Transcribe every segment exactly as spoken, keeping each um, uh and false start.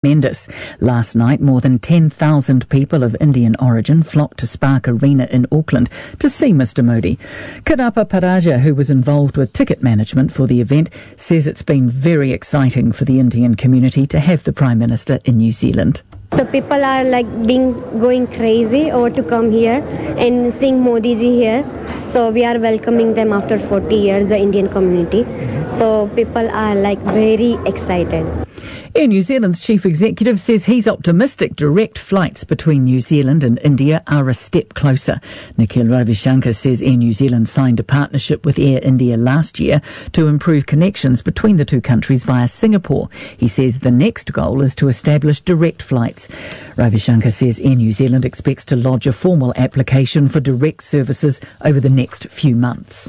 Tremendous. Last night, more than ten thousand people of Indian origin flocked to Spark Arena in Auckland to see Mister Modi. Kadapa Paraja, who was involved with ticket management for the event, says it's been very exciting for the Indian community to have the Prime Minister in New Zealand. The people are like being going crazy over to come here and seeing Modi ji here. So we are welcoming them after forty years, the Indian community. So people are like very excited. Air New Zealand's chief executive says he's optimistic direct flights between New Zealand and India are a step closer. Nikhil Ravishankar says Air New Zealand signed a partnership with Air India last year to improve connections between the two countries via Singapore. He says the next goal is to establish direct flights. Ravishankar says Air New Zealand expects to lodge a formal application for direct services over the next few months.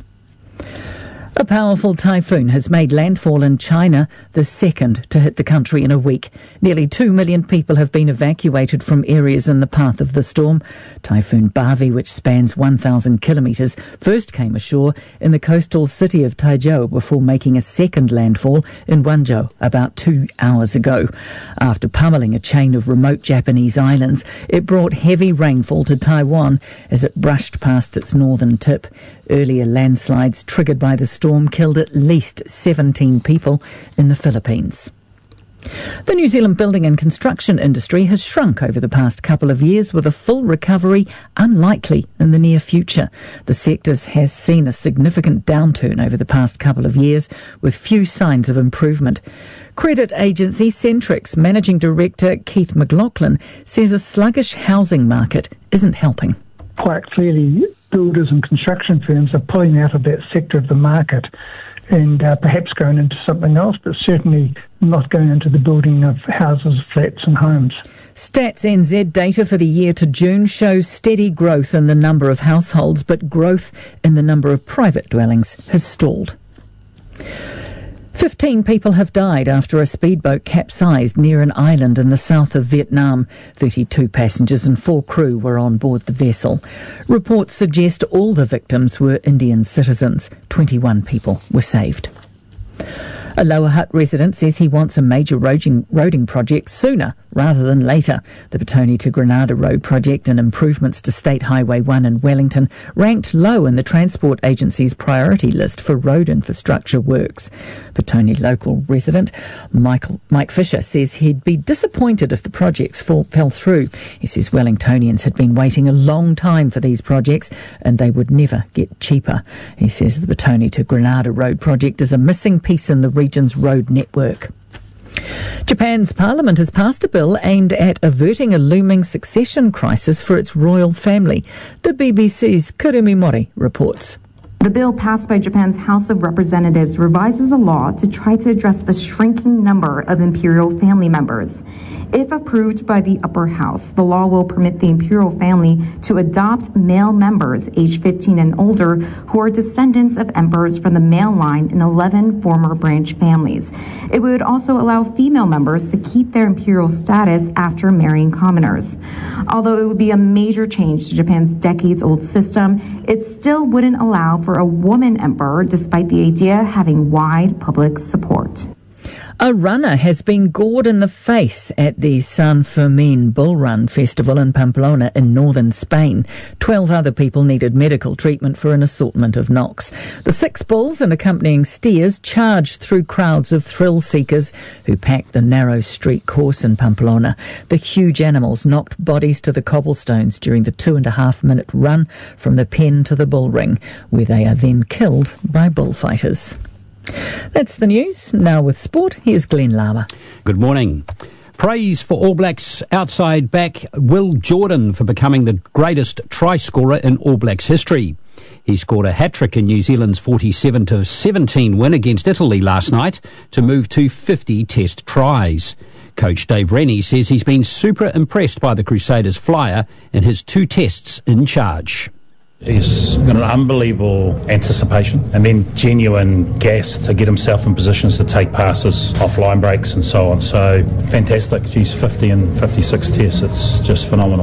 A powerful typhoon has made landfall in China, the second to hit the country in a week. Nearly two million people have been evacuated from areas in the path of the storm. Typhoon Bavi, which spans one thousand kilometres, first came ashore in the coastal city of Taizhou before making a second landfall in Guangzhou about two hours ago. After pummelling a chain of remote Japanese islands, it brought heavy rainfall to Taiwan as it brushed past its northern tip. Earlier landslides triggered by the storm killed at least seventeen people in the Philippines. The New Zealand building and construction industry has shrunk over the past couple of years, with a full recovery unlikely in the near future. The sector has seen a significant downturn over the past couple of years, with few signs of improvement. Credit agency Centrix Managing Director Keith McLaughlin says a sluggish housing market isn't helping. Quite clearly, builders and construction firms are pulling out of that sector of the market and uh, perhaps going into something else, but certainly not going into the building of houses, flats and homes. Stats N Z data for the year to June shows steady growth in the number of households, but growth in the number of private dwellings has stalled. Fifteen people have died after a speedboat capsized near an island in the south of Vietnam. Thirty-two passengers and four crew were on board the vessel. Reports suggest all the victims were Indian citizens. Twenty-one people were saved. A Lower Hutt resident says he wants a major roading, roading project sooner rather than later. The Petone to Granada Road project and improvements to State Highway one in Wellington ranked low in the Transport Agency's priority list for road infrastructure works. Petone local resident Michael, Mike Fisher says he'd be disappointed if the projects fall, fell through. He says Wellingtonians had been waiting a long time for these projects and they would never get cheaper. He says the Petone to Granada Road project is a missing piece in the region's road network. Japan's parliament has passed a bill aimed at averting a looming succession crisis for its royal family. The B B C's Kurumi Mori reports. The bill passed by Japan's House of Representatives revises a law to try to address the shrinking number of imperial family members. If approved by the upper house, the law will permit the imperial family to adopt male members aged fifteen and older who are descendants of emperors from the male line in eleven former branch families. It would also allow female members to keep their imperial status after marrying commoners. Although it would be a major change to Japan's decades-old system, it still wouldn't allow for a woman emperor, despite the idea having wide public support. A runner has been gored in the face at the San Fermin Bull Run Festival in Pamplona in northern Spain. Twelve other people needed medical treatment for an assortment of knocks. The six bulls and accompanying steers charged through crowds of thrill seekers who packed the narrow street course in Pamplona. The huge animals knocked bodies to the cobblestones during the two and a half minute run from the pen to the bull ring, where they are then killed by bullfighters. That's the news. Now with sport, here's Glenn Lama. Good morning. Praise for All Blacks outside back Will Jordan for becoming the greatest try scorer in All Blacks history. He scored a hat-trick in New Zealand's forty-seven to seventeen win against Italy last night to move to fifty test tries. Coach Dave Rennie says he's been super impressed by the Crusaders flyer in his two tests in charge. He's got an unbelievable anticipation and then genuine gas to get himself in positions to take passes off line breaks and so on. So fantastic. He's fifty and fifty-six tests. It's just phenomenal.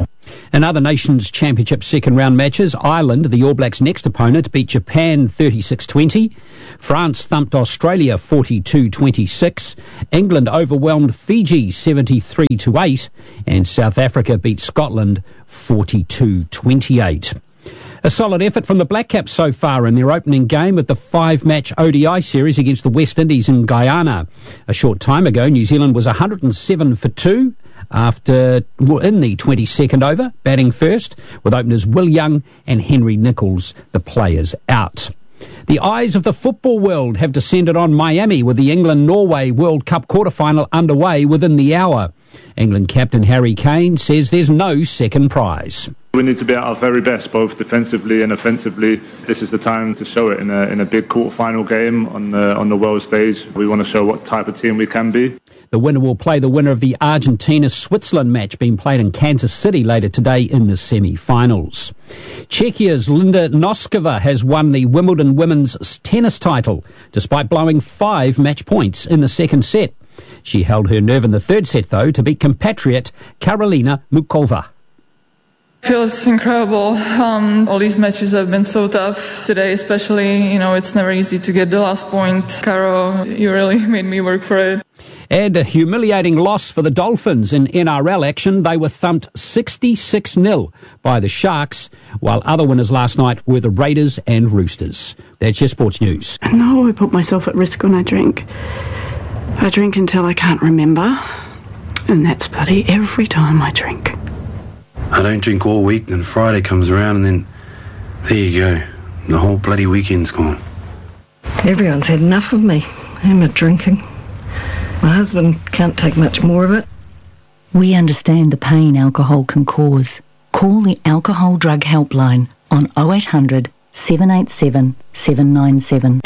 In other Nations Championship second round matches, Ireland, the All Blacks' next opponent, beat Japan thirty-six twenty. France thumped Australia forty-two twenty-six. England overwhelmed Fiji seventy-three to eight. And South Africa beat Scotland forty-two twenty-eight. A solid effort from the Black Caps so far in their opening game of the five-match O D I series against the West Indies in Guyana. A short time ago, New Zealand was one hundred seven for two after well, in the twenty-second over, batting first, with openers Will Young and Henry Nicholls, the players out. The eyes of the football world have descended on Miami with the England-Norway World Cup quarter-final underway within the hour. England captain Harry Kane says there's no second prize. We need to be at our very best, both defensively and offensively. This is the time to show it in a in a big quarter-final game on the on the world stage. We want to show what type of team we can be. The winner will play the winner of the Argentina-Switzerland match being played in Kansas City later today in the semi-finals. Czechia's Linda Noskova has won the Wimbledon women's tennis title, despite blowing five match points in the second set. She held her nerve in the third set, though, to beat compatriot Karolina Mukova. Feels incredible. Um, all these matches have been so tough. Today especially, you know, it's never easy to get the last point. Caro, you really made me work for it. And a humiliating loss for the Dolphins in N R L action. They were thumped sixty-six nil by the Sharks, while other winners last night were the Raiders and Roosters. That's your sports news. No, I put myself at risk when I drink. I drink until I can't remember, and that's bloody every time I drink. I don't drink all week, then Friday comes around and then there you go. The whole bloody weekend's gone. Everyone's had enough of me. I'm a drinking. My husband can't take much more of it. We understand the pain alcohol can cause. Call the Alcohol Drug Helpline on oh eight hundred, seven eight seven, seven nine seven.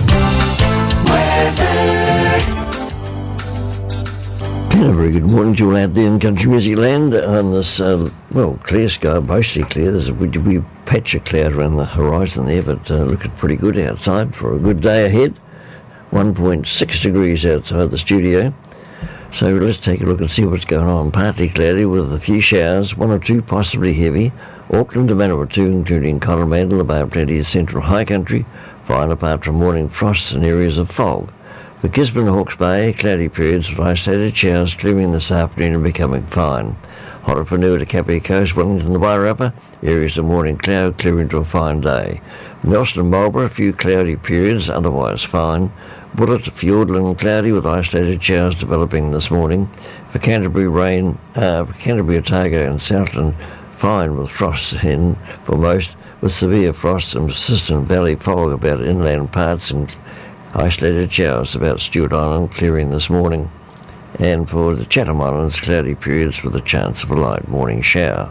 A very good morning to you all out there in country music land on this, uh, well, clear sky, mostly clear. There's a wee patch of cloud around the horizon there, but uh, looking pretty good outside for a good day ahead. one point six degrees outside the studio. So let's take a look and see what's going on. Partly cloudy with a few showers, one or two possibly heavy. Auckland to Manawatu, including Coromandel, about plenty of central high country. Fine apart from morning frosts and areas of fog. For Gisborne and Hawke's Bay, cloudy periods with isolated showers clearing this afternoon and becoming fine. Hotter for Nua to Kapiti Coast, Wellington to Wairarapa, areas of morning cloud clearing to a fine day. Nelson and Marlborough, a few cloudy periods, otherwise fine. Bullet to Fiordland, cloudy with isolated showers developing this morning. For Canterbury, rain, uh, for Canterbury, Otago and Southland, fine with frosts in for most, with severe frosts and persistent valley fog about inland parts and isolated showers about Stewart Island clearing this morning. And for the Chatham Islands, cloudy periods with a chance of a light morning shower.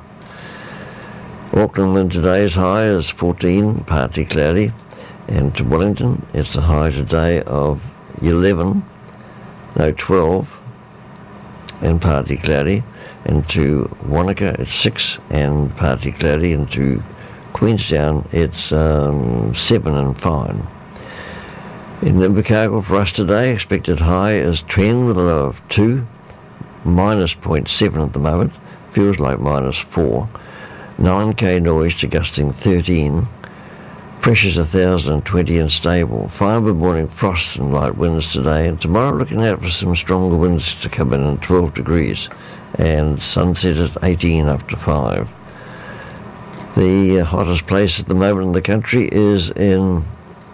Auckland wind today's high is fourteen, partly cloudy. And to Wellington, it's a high today of eleven, no twelve, and partly cloudy. And to Wanaka, it's six and partly cloudy. And to Queenstown, it's um, seven and fine. In Invercargill for us today, expected high is ten with a low of two, minus zero point seven at the moment, feels like minus four, nine K nor'easter gusting thirteen, pressure's one thousand twenty and stable, fine with morning frosts and light winds today, and tomorrow looking out for some stronger winds to come in at twelve degrees, and sunset at eighteen after five. The hottest place at the moment in the country is in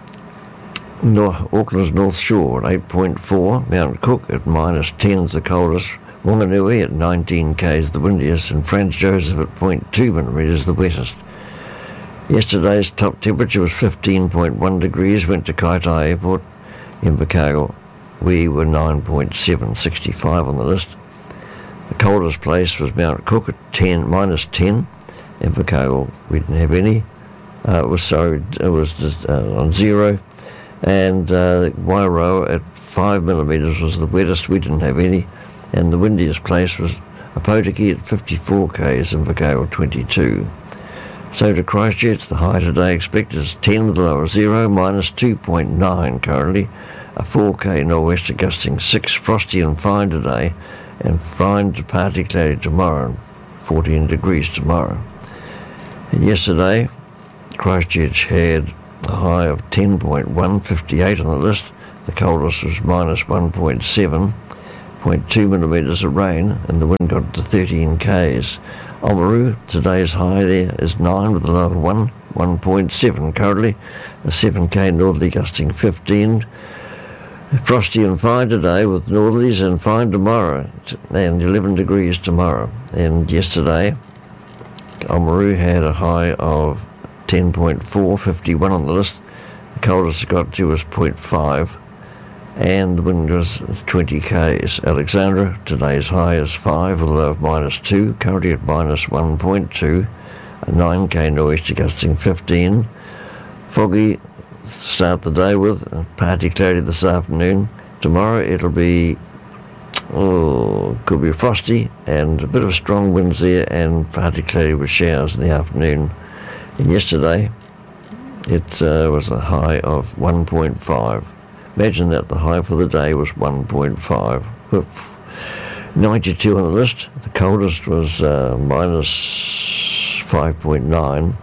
North, Auckland's North Shore at eight point four, Mount Cook at minus ten is the coldest, Wanganui at nineteen K is the windiest, and Franz Joseph at zero point two millimetres the wettest. Yesterday's top temperature was fifteen point one degrees, went to Kaitai Airport. Invercargill, we were nine point seven, sixty-five on the list. The coldest place was Mount Cook at ten, minus ten. Invercargill, we didn't have any. Uh, it was sorry, it was just, uh, on zero. And uh, Wairoa at five millimetres was the wettest, we didn't have any. And the windiest place was Apotiki at fifty-four Ks, Invercargill twenty-two. So to Christchurch, the high today expected is ten with a low of zero, minus two point nine currently. A four K nor'wester gusting six, frosty and fine today, and fine to partly cloudy tomorrow, fourteen degrees tomorrow. And yesterday, Christchurch had a high of ten point one, fifty-eight on the list. The coldest was minus one point seven, zero point two millimetres of rain, and the wind got to thirteen k's. Oamaru, today's high there is nine with a low of one, one point seven currently, a seven k northerly gusting fifteen. Frosty and fine today with northerlies, and fine tomorrow, and eleven degrees tomorrow. And yesterday, Oamaru had a high of ten point four, fifty-one on the list. The coldest it got to was zero point five, and the wind was twenty k's. Alexandra, today's high is five with a low of minus two, currently at minus one point two, a nine k nor'easter gusting fifteen. Foggy start the day with, partly cloudy this afternoon. Tomorrow it'll be, oh, could be frosty and a bit of strong winds there, and partly cloudy with showers in the afternoon. And yesterday it uh, was a high of one point five. Imagine that the high for the day was one point five. ninety-two on the list. The coldest was uh, minus five point nine,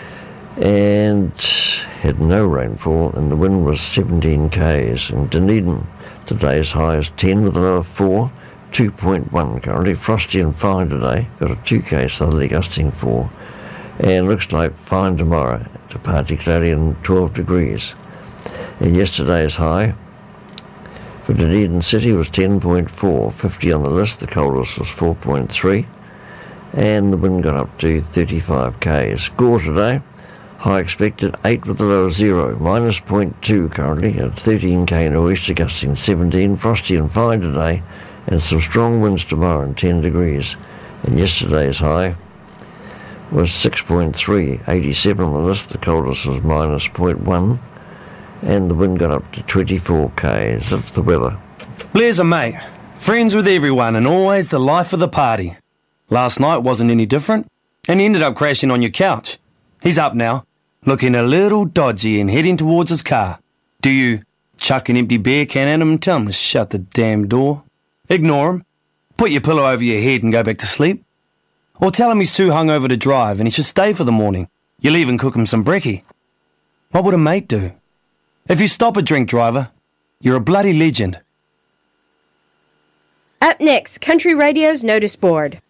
and had no rainfall, and the wind was seventeen k's. In Dunedin, today's high is ten with a low of four, two point one currently. Frosty and fine today, got a two k southerly gusting four, and looks like fine tomorrow, to partly cloudy and twelve degrees. And yesterday's high for Dunedin City was ten point four, fifty on the list. The coldest was four point three, and the wind got up to thirty-five k's. Gore today, high expected eight with a low of zero, minus zero point two currently at thirteen k nor'easter gusting seventeen. Frosty and fine today, and some strong winds tomorrow and ten degrees. And yesterday's high was six point three, eighty-seven on the list. The coldest was minus zero point one, and the wind got up to twenty-four k's. That's the weather. Blair's a mate, friends with everyone, and always the life of the party. Last night wasn't any different, and he ended up crashing on your couch. He's up now, looking a little dodgy and heading towards his car. Do you chuck an empty beer can at him and tell him to shut the damn door? Ignore him, put your pillow over your head and go back to sleep? Or tell him he's too hungover to drive and he should stay for the morning? You'll even cook him some brekkie. What would a mate do? If you stop a drink driver, you're a bloody legend. Up next, Country Radio's Notice Board.